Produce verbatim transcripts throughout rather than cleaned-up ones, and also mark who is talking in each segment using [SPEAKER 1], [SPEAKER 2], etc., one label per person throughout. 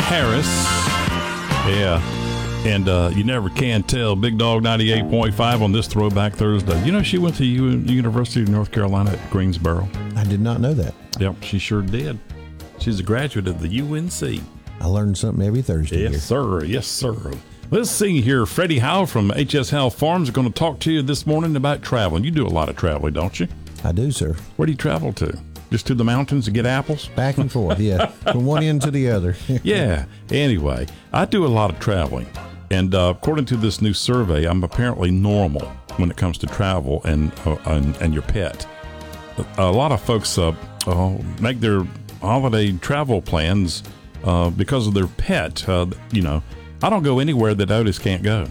[SPEAKER 1] Harris. Yeah. And uh, you never can tell. Big Dog ninety-eight point five on this Throwback Thursday. You know, she went to U- University of North Carolina at Greensboro.
[SPEAKER 2] I did not know that.
[SPEAKER 1] Yep, she sure did. She's a graduate of the U N C.
[SPEAKER 2] I learned something every Thursday.
[SPEAKER 1] Yes,
[SPEAKER 2] here.
[SPEAKER 1] sir. Yes, sir. Let's see here. Freddie Howe from H S Howe Farms is going to talk to you this morning about traveling. You do a lot of traveling, don't you?
[SPEAKER 2] I do, sir.
[SPEAKER 1] Where do you travel to? Just to the mountains to get apples?
[SPEAKER 2] Back and forth, yeah. From one end to the other.
[SPEAKER 1] Yeah. Anyway, I do a lot of traveling. And uh, according to this new survey, I'm apparently normal when it comes to travel and uh, and, and your pet. A lot of folks uh, uh, make their holiday travel plans uh, because of their pet. Uh, you know, I don't go anywhere that Otis can't go.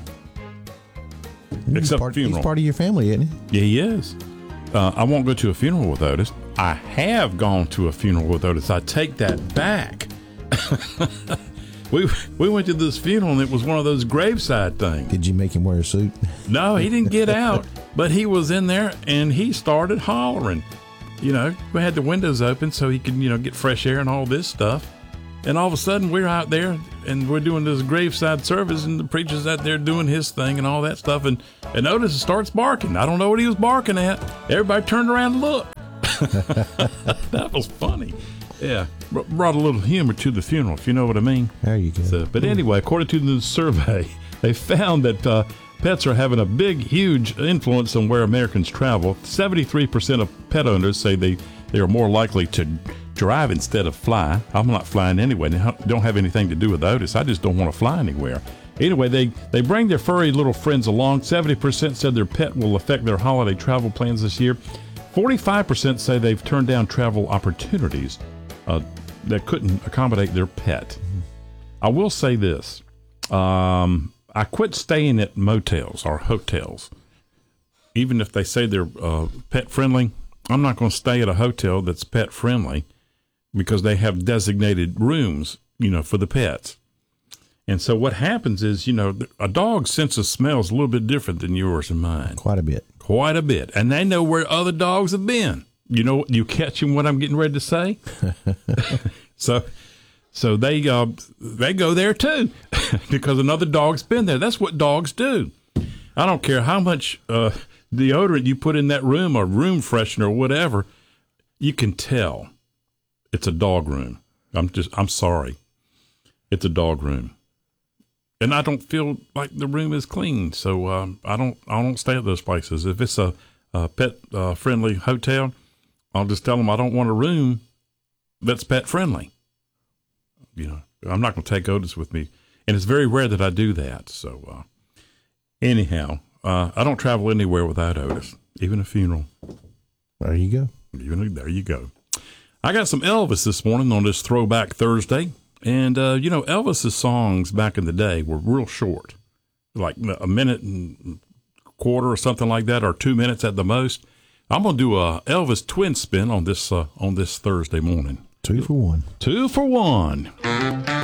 [SPEAKER 2] He's
[SPEAKER 1] Except
[SPEAKER 2] part,
[SPEAKER 1] funeral.
[SPEAKER 2] He's part of your family, isn't he?
[SPEAKER 1] Yeah, he is. Uh, I won't go to a funeral with Otis. I have gone to a funeral with Otis. I take that back. we we went to this funeral, and it was one of those graveside things.
[SPEAKER 2] Did you make him wear a suit?
[SPEAKER 1] No, he didn't get out, but he was in there, and he started hollering. You know, we had the windows open so he could, you know, get fresh air and all this stuff. And all of a sudden, we're out there, and we're doing this graveside service, and the preacher's out there doing his thing and all that stuff. And, and Otis starts barking. I don't know what he was barking at. Everybody turned around and looked. That was funny. Yeah, brought a little humor to the funeral, if you know what I mean.
[SPEAKER 2] There you go.
[SPEAKER 1] So, but anyway, according to the survey, they found that uh, pets are having a big, huge influence on where Americans travel. seventy-three percent of pet owners say they, they are more likely to drive instead of fly. I'm not flying anyway. They don't have anything to do with Otis. I just don't want to fly anywhere. Anyway, they, they bring their furry little friends along. seventy percent said their pet will affect their holiday travel plans this year. forty-five percent say they've turned down travel opportunities uh, that couldn't accommodate their pet. I will say this. Um, I quit staying at motels or hotels. Even if they say they're uh, pet friendly, I'm not going to stay at a hotel that's pet friendly because they have designated rooms, you know, for the pets. And so what happens is, you know, a dog's sense of smell is a little bit different than yours and mine.
[SPEAKER 2] Quite a bit.
[SPEAKER 1] Quite a bit. And they know where other dogs have been. You know, you catching what I'm getting ready to say? so so they uh, they go there too because another dog's been there. That's what dogs do. I don't care how much uh, deodorant you put in that room or room freshener or whatever, you can tell it's a dog room. I'm just, I'm sorry. It's a dog room. And I don't feel like the room is clean. So um, I don't, I don't stay at those places. If it's a, a pet uh, friendly hotel, I'll just tell them I don't want a room that's pet friendly. You know, I'm not going to take Otis with me. And it's very rare that I do that. So, uh, anyhow, uh, I don't travel anywhere without Otis, even a funeral.
[SPEAKER 2] There you go.
[SPEAKER 1] Even, there you go. I got some Elvis this morning on this Throwback Thursday. And, uh, you know, Elvis's songs back in the day were real short, like a minute and a quarter or something like that, or two minutes at the most. I'm going to do a Elvis twin spin on this uh, on this Thursday morning.
[SPEAKER 2] Two for one.
[SPEAKER 1] Two for one.